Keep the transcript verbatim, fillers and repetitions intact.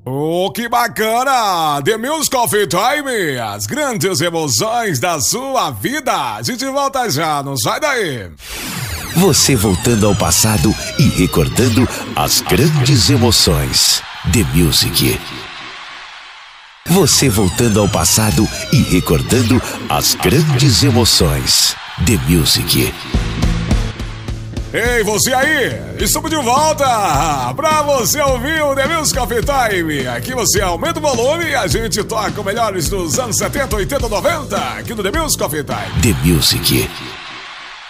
Oh, que bacana! The Music Coffee Time, as grandes emoções da sua vida. A gente volta já, não sai daí. Você voltando ao passado e recordando as grandes emoções. The Music. Você voltando ao passado e recordando as grandes emoções. The Music. Ei, você aí! Estamos de volta pra você ouvir o The Music Coffee Time. Aqui você aumenta o volume e a gente toca o melhores dos anos setenta, oitenta, noventa aqui no The Music Coffee Time. The Music.